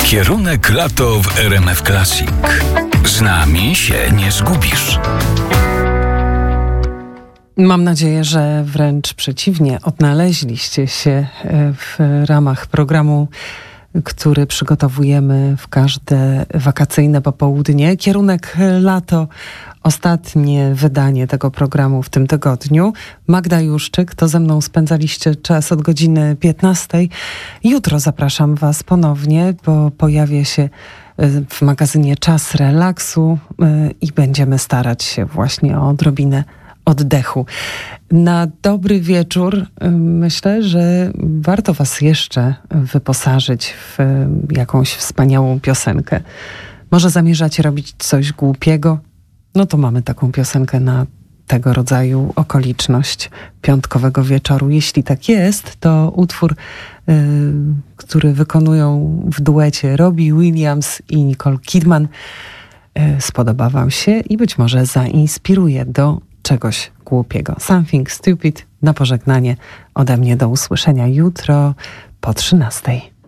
Kierunek lato w RMF Classic. Z nami się nie zgubisz. Mam nadzieję, że wręcz przeciwnie, odnaleźliście się w ramach programu, który przygotowujemy w każde wakacyjne popołudnie. Kierunek lato, ostatnie wydanie tego programu w tym tygodniu. Magda Juszczyk, to ze mną spędzaliście czas od godziny 15. Jutro zapraszam Was ponownie, bo pojawię się w magazynie Czas Relaksu i będziemy starać się właśnie o odrobinę oddechu. Na dobry wieczór myślę, że warto Was jeszcze wyposażyć w jakąś wspaniałą piosenkę. Może zamierzacie robić coś głupiego? No to mamy taką piosenkę na tego rodzaju okoliczność piątkowego wieczoru. Jeśli tak jest, to utwór, który wykonują w duecie Robbie Williams i Nicole Kidman, spodoba Wam się i być może zainspiruje do czegoś głupiego. Something Stupid na pożegnanie ode mnie. Do usłyszenia jutro po 13.